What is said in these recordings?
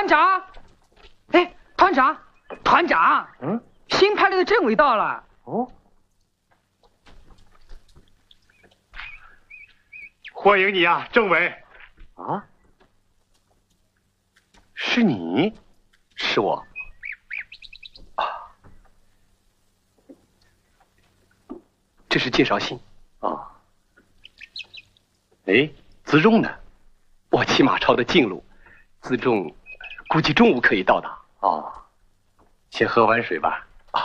团长，哎，团长，团长，新派来的政委到了。 哦，欢迎你啊，政委。啊，是你？ 是我。啊，这是介绍信。 啊。哎，辎重呢？ 我骑马超的近路，辎重估计中午可以到达。 哦，先喝碗水吧。 啊。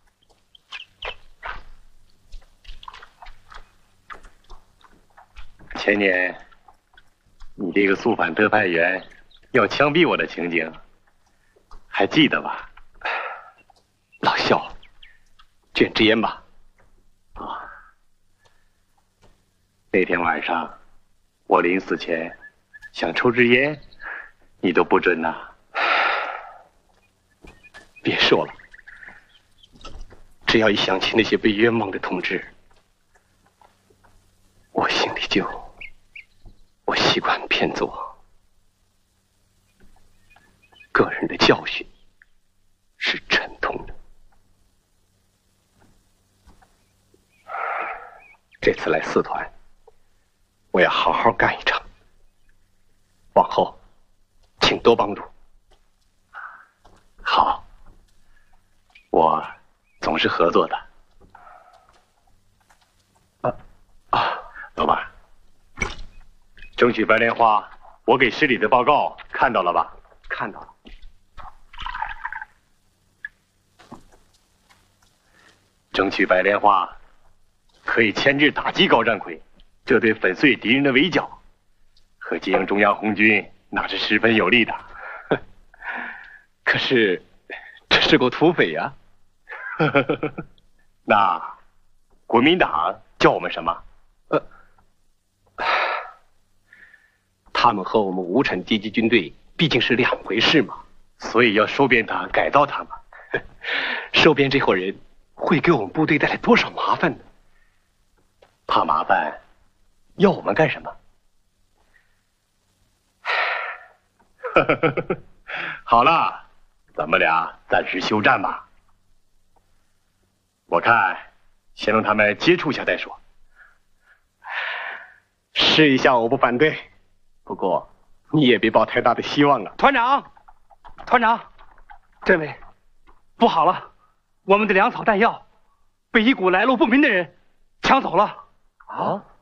前年，你这个肃反特派员要枪毙我的情景，还记得吧？ 老肖，卷支烟吧。 啊。那天晚上，我临死前想抽支烟，你都不准呐。 别说了，只要一想起那些被冤枉的同志，我心里就习惯偏左。个人的教训是沉痛的。这次来四团，我要好好干一场。往后，请多帮助。 好，我总是合作的。老板，争取白莲花，我给市里的报告看到了吧？ 看到了。 争取白莲花，可以牵制打击高占奎，这对粉碎敌人的围剿和接应中央红军，那是十分有利的。 可是，这是个土匪呀！ 那国民党叫我们什么？ 他们和我们无产阶级军队毕竟是两回事嘛， 所以要收编他，改造他们。 收编这伙人会给我们部队带来多少麻烦呢？ 怕麻烦，要我们干什么？好了，咱们俩暂时休战吧。我看先让他们接触一下再说。 试一下我不反对，不过你也别抱太大的希望啊。 团长，团长，政委，不好了，我们的粮草弹药被一股来路不明的人抢走了。 啊？